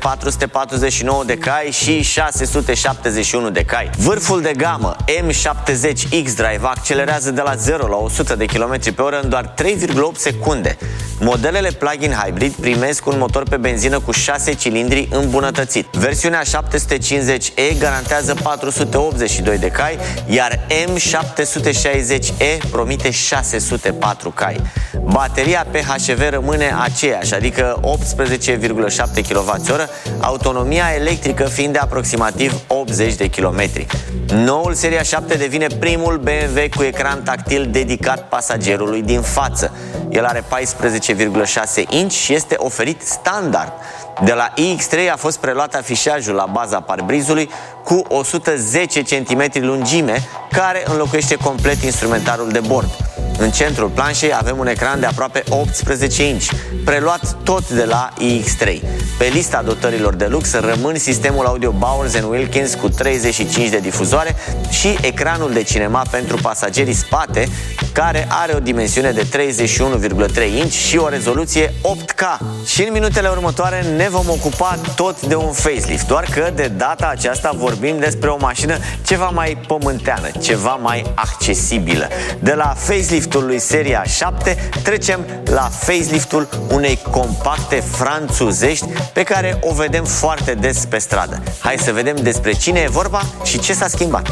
449 de cai și 671 de cai. Vârful de gamă M70 X-Drive accelerează de la 0 la 100 de km pe oră în doar 3,8 secunde. Modelele plug-in hybrid primesc un motor pe benzină cu 6 cilindri îmbunătățit. Versiunea 750e garantează 482 de cai, iar M760e promite 604 cai. Bateria PHEV rămâne aceeași, adică 18,7 kWh, autonomia electrică fiind de aproximativ 80 de km. Noul Seria 7 devine primul BMW cu ecran tactil dedicat pasagerului din față. El are 14,6 inch și este oferit standard. De la iX3 a fost preluat afișajul la baza parbrizului cu 110 cm lungime, care înlocuiește complet instrumentarul de bord. În centrul planșei avem un ecran de aproape 18 inch, preluat tot de la iX3. Pe lista dotărilor de lux rămân sistemul audio Bowers & Wilkins cu 35 de difuzoare și ecranul de cinema pentru pasagerii spate, care are o dimensiune de 31,3 inch și o rezoluție 8K. Și în minutele următoare ne vom ocupa tot de un facelift, doar că de data aceasta vorbim despre o mașină ceva mai pământeană, ceva mai accesibilă. De la faceliftul lui Seria 7 trecem la faceliftul unei compacte franțuzești pe care o vedem foarte des pe stradă. Hai să vedem despre cine e vorba și ce s-a schimbat.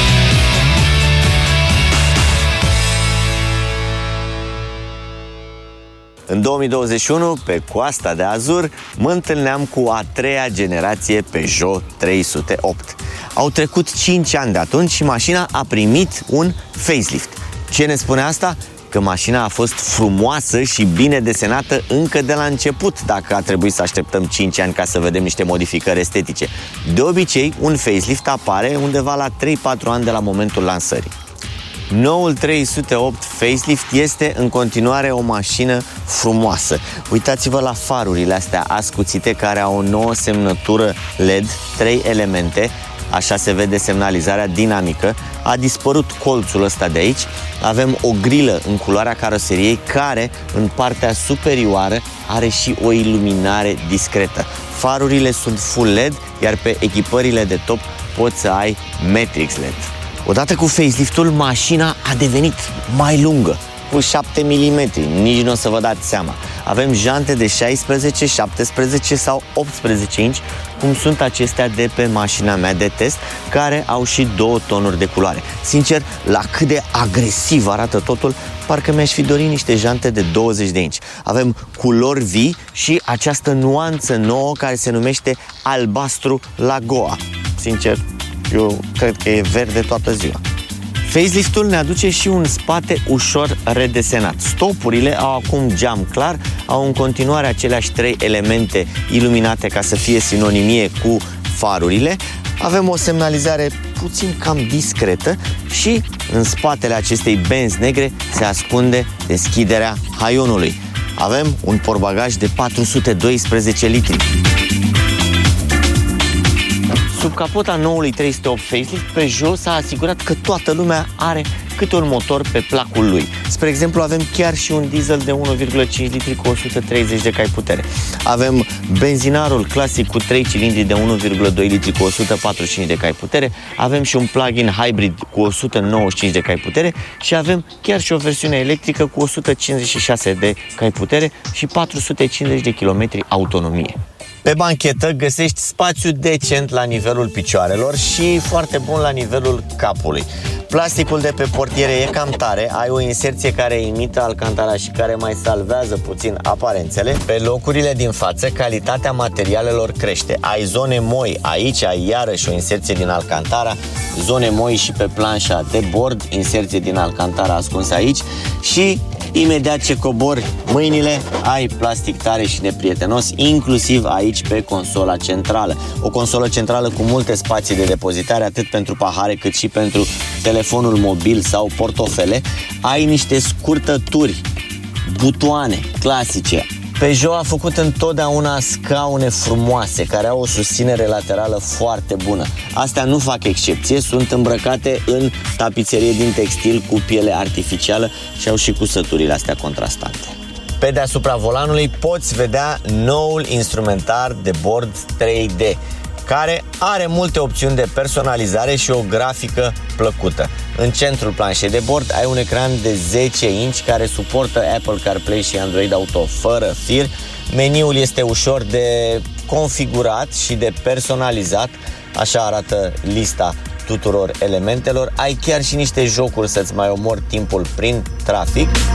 În 2021, pe Coasta de Azur, mă întâlneam cu a treia generație Peugeot 308. Au trecut 5 ani de atunci și mașina a primit un facelift. Ce ne spune asta? Că mașina a fost frumoasă și bine desenată încă de la început, dacă a trebuit să așteptăm 5 ani ca să vedem niște modificări estetice. De obicei, un facelift apare undeva la 3-4 ani de la momentul lansării. Noul 308 facelift este în continuare o mașină frumoasă. Uitați-vă la farurile astea ascuțite care au o nouă semnătură LED, 3 elemente. Așa se vede semnalizarea dinamică. A dispărut colțul ăsta de aici. Avem o grilă în culoarea caroseriei care în partea superioară are și o iluminare discretă. Farurile sunt full LED, iar pe echipările de top poți să ai Matrix LED. Odată cu faceliftul, mașina a devenit mai lungă, cu 7 mm, nici nu o să vă dați seama. Avem jante de 16, 17 sau 18 inch, cum sunt acestea de pe mașina mea de test, care au și 2 tonuri de culoare. Sincer, la cât de agresiv arată totul, parcă mi-aș fi dorit niște jante de 20 de inch. Avem culori vii și această nuanță nouă care se numește albastru Lagoa. Sincer, eu cred că e verde toată ziua. Faceliftul ne aduce și un spate ușor redesenat. Stopurile au acum geam clar, au în continuare aceleași 3 elemente iluminate ca să fie sinonimie cu farurile. Avem o semnalizare puțin cam discretă și în spatele acestei benzi negre se ascunde deschiderea haionului. Avem un portbagaj de 412 litri. Sub capota noului 308 facelift, Peugeot s-a asigurat că toată lumea are câte un motor pe placul lui. Spre exemplu, avem chiar și un diesel de 1,5 litri cu 130 de cai putere. Avem benzinarul clasic cu 3 cilindri de 1,2 litri cu 145 de cai putere. Avem și un plug-in hybrid cu 195 de cai putere și avem chiar și o versiune electrică cu 156 de cai putere și 450 de km autonomie. Pe banchetă găsești spațiu decent la nivelul picioarelor și foarte bun la nivelul capului. Plasticul de pe portiere e cam tare, ai o inserție care imită alcantara și care mai salvează puțin aparențele. Pe locurile din față, calitatea materialelor crește. Ai zone moi, aici ai iarăși o inserție din alcantara, zone moi și pe planșa de bord, inserție din alcantara ascunsă aici și imediat ce cobori mâinile, ai plastic tare și neprietenos, inclusiv aici pe consola centrală. O consolă centrală cu multe spații de depozitare, atât pentru pahare cât și pentru telefonul mobil sau portofele. Ai niște scurtături, butoane clasice. Peugeot a făcut întotdeauna scaune frumoase, care au o susținere laterală foarte bună. Astea nu fac excepție, sunt îmbrăcate în tapiserie din textil cu piele artificială și au și cusăturile astea contrastante. Pe deasupra volanului poți vedea noul instrumentar de bord 3D, care are multe opțiuni de personalizare și o grafică plăcută. În centrul planșei de bord ai un ecran de 10 inch care suportă Apple CarPlay și Android Auto fără fir. Meniul este ușor de configurat și de personalizat, așa arată lista tuturor elementelor. Ai chiar și niște jocuri să-ți mai omori timpul prin trafic.